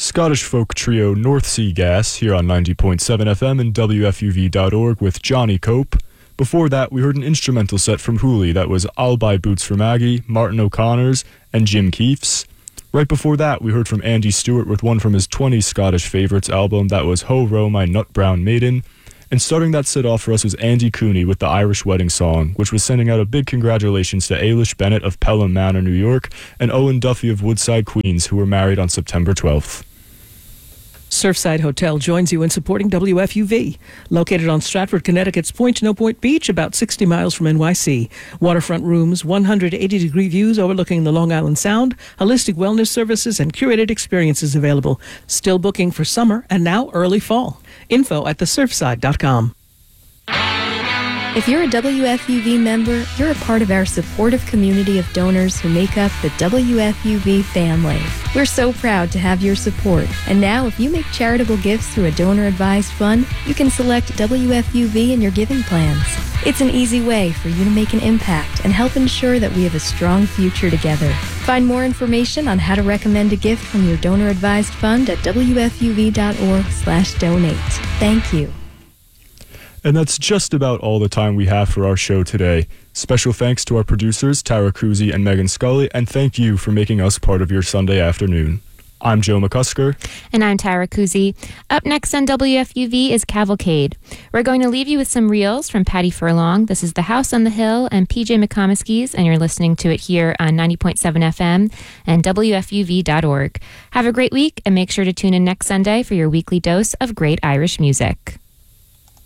Scottish folk trio North Sea Gas here on 90.7 FM and WFUV.org with Johnny Cope. Before that, we heard an instrumental set from Hooley that was I'll Buy Boots for Maggie, Martin O'Connor's, and Jim Keefe's. Right before that, we heard from Andy Stewart with one from his 20 Scottish Favourites album that was Ho Row My Nut Brown Maiden. And starting that set off for us was Andy Cooney with the Irish Wedding Song, which was sending out a big congratulations to Ailish Bennett of Pelham Manor, New York, and Owen Duffy of Woodside, Queens, who were married on September 12th. Surfside Hotel joins you in supporting WFUV. Located on Stratford, Connecticut's Point No Point Beach, about 60 miles from NYC. Waterfront rooms, 180-degree views overlooking the Long Island Sound, holistic wellness services, and curated experiences available. Still booking for summer and now early fall. Info at thesurfside.com. If you're a WFUV member, you're a part of our supportive community of donors who make up the WFUV family. We're so proud to have your support. And now, if you make charitable gifts through a donor-advised fund, you can select WFUV in your giving plans. It's an easy way for you to make an impact and help ensure that we have a strong future together. Find more information on how to recommend a gift from your donor-advised fund at wfuv.org/donate. Thank you. And that's just about all the time we have for our show today. Special thanks to our producers, Tara Kuzi and Megan Scully, and thank you for making us part of your Sunday afternoon. I'm Joe McCusker. And I'm Tara Kuzi. Up next on WFUV is Cavalcade. We're going to leave you with some reels from Patty Furlong. This is The House on the Hill and PJ McComiskey's, and you're listening to it here on 90.7 FM and WFUV.org. Have a great week, and make sure to tune in next Sunday for your weekly dose of great Irish music.